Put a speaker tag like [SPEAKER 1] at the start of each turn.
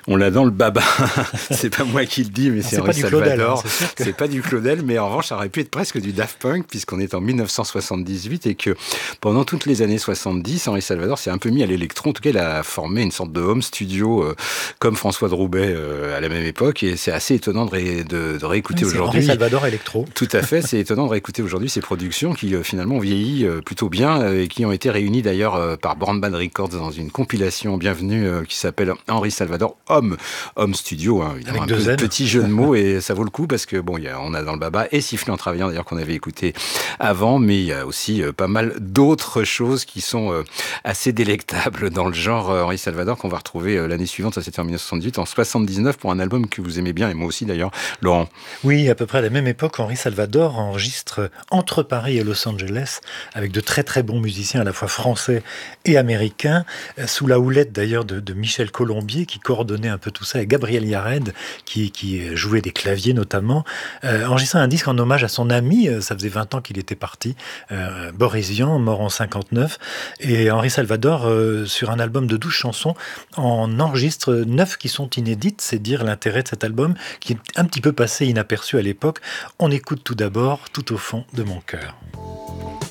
[SPEAKER 1] On l'a dans le baba. C'est pas moi qui le dis, mais c'est Henri Salvador. C'est pas du Claudel, mais en revanche, ça aurait pu être presque du Daft Punk, puisqu'on est en 1978 et que pendant toutes les années 70, Henri Salvador s'est un peu mis à l'électron. En tout cas, il a formé une sorte de home studio comme François de Roubaix à la même époque. Et c'est assez étonnant de réécouter aujourd'hui.
[SPEAKER 2] Henri Salvador électro.
[SPEAKER 1] Tout à fait. C'est étonnant de réécouter aujourd'hui ces productions qui finalement ont vieilli plutôt bien et qui ont été réunies d'ailleurs par Born Bad Records dans une compilation bienvenue qui s'appelle Henri Salvador Home Studio. Hein, évidemment,
[SPEAKER 2] avec un
[SPEAKER 1] petit jeu de mots et ça vaut le coup parce que bon, on a dans le baba et Siffler en travaillant d'ailleurs qu'on avait écouté avant, mais il y a aussi pas mal d'autres choses qui sont assez délectables dans le genre Henri Salvador qu'on va retrouver l'année suivante, ça c'était en 1978, en 79 pour un album que vous aimez bien et moi aussi d'ailleurs, Laurent.
[SPEAKER 2] Oui, à peu près à la même époque, Henri Salvador enregistre entre Paris et Los Angeles avec de très très bons musiciens à la fois français et américains, sous la houlette d'ailleurs de Michel Colombier qui coordonnait un peu tout ça et Gabriel Yared qui jouait des claviers notamment, enregistrant un disque en hommage à son ami, ça faisait 20 ans qu'il était parti, Boris Vian, mort en 59, et Henri Salvador sur un album de 12 chansons en enregistre 9 qui sont inédites, c'est dire l'intérêt de cet album qui est un petit peu passé inaperçu à l'époque. On écoute tout d'abord Tout au fond de mon cœur.